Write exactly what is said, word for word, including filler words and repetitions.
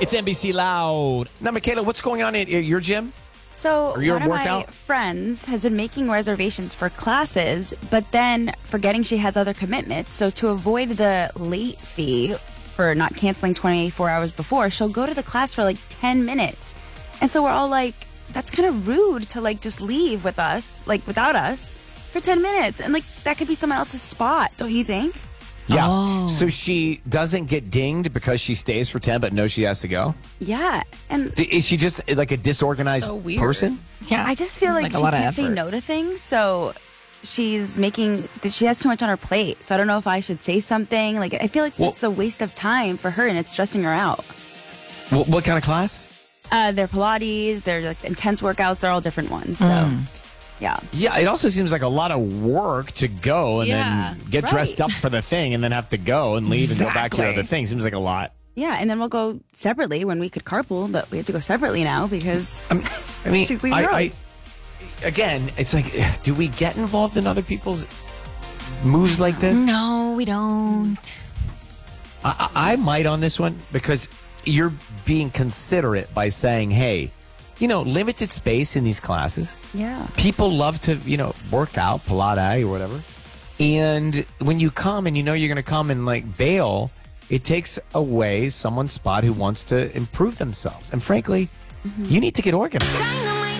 It's N B C Loud. Now, Michaela, what's going on at your gym? So Or your one of workout? my friends has been making reservations for classes, but then forgetting she has other commitments. So to avoid the late fee for not canceling twenty-four hours before, she'll go to the class for like ten minutes. And so we're all like, that's kind of rude to like just leave with us, like without us, for ten minutes. And like that could be someone else's spot, don't you think? Yeah. Oh. So she doesn't get dinged because she stays for ten, but knows she has to go? Yeah. And D- Is she just like a disorganized So weird. person? Yeah. I just feel like, Like a she lot of can't say effort. no to things. So she's making, she has too much on her plate. So I don't know if I should say something. Like, I feel like Well- it's a waste of time for her and it's stressing her out. What, what kind of class? Uh, they're Pilates, they're like intense workouts, they're all different ones. So, Mm. yeah. Yeah, it also seems like a lot of work to go and Yeah, then get right. dressed up for the thing and then have to go and leave and go back to your Exactly. other thing. Seems like a lot. Yeah. And then we'll go separately when we could carpool, but we have to go separately now because I'm- I mean, She's leaving I, early. I, again, it's like, do we get involved in other people's moves like this? No, we don't. I, I I might on this one because you're being considerate by saying, hey, you know, limited space in these classes. yeah. People love to, you know, work out, Pilates or whatever. And when you come and you know you're going to come and like bail, it takes away someone's spot who wants to improve themselves. And frankly, you need to get organized.